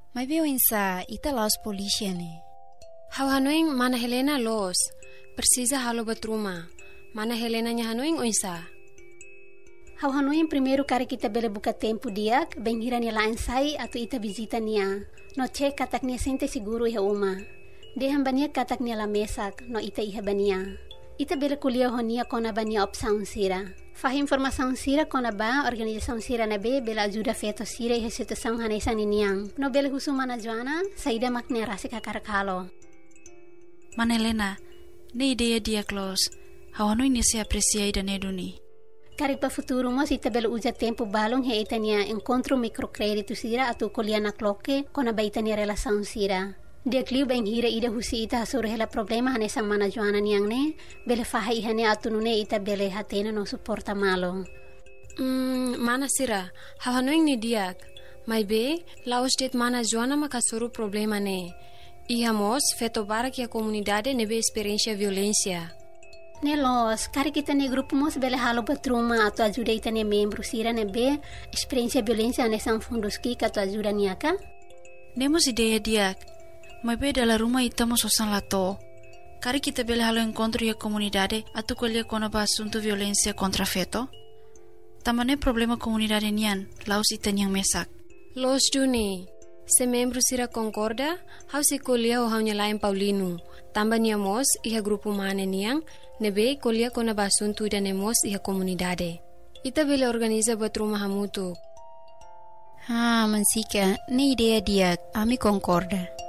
May veo insa ita laos polícia ne. Hau hanuing mana Helena los. Precisa halo batruma. Mana Helena nya hanuing o insa. Hau hanuing primeiro kari kita bele buka tempo diak, bem hira nia lain sai atau ita visita nia. No cek katak nia sente seguro iha uma. Dehan bania katak nia la mesak, no ita iha bania. Ita bele kuliah honia kona bania opção sira. Faz informação sira kona ba organização sira na be bela ajuda feto sira iha situação hanesa niniang. No bele husumana Joana, saída makne rasi kakarakalo. Mana Helena, ne ideia dia close. Hau hanuing ne se aprecia ida ne duni. Kari pa futuro mo ita bele uja tempo balong he ita nia encontro microcredito sira atau kuliah na kloke kona ba ita nia relação sira. Dia kliu beng hira ida husi ita hasuru hela problema hane sang mana Joana niang ne bele faha ihane atunune ita bele hatena no suporta malo. Mana sira, hau hanuing ni diak. Mai be, laos det mana Joana makasuru problema ne. Ihamos feto barak ya comunidade nebe experiência violência. Nelos, kari kita ne grupo mos bele halo batruma atau ajuda ita ne membro sira nebe experiência violência hane sang fundos ki atau ajuda niaka. Nemos ideia diak. Mai be dalam rumah itamos osan lato. Kari kita bele halo encontro ya comunidade atau kuliah kona ba assunto violência contra feto. Tamane problema comunidade nian, laos ita niang mesak. Los duni. Se membro sira concorda, hau se kuliah o hau nyalain Paulino. Tamba niamos iha grupo mane niang, nebe kuliah kona ba assunto ida nemos iha comunidade. Ita bele organiza batruma hamutu. Mansika, ne ideia dia, ami concorda.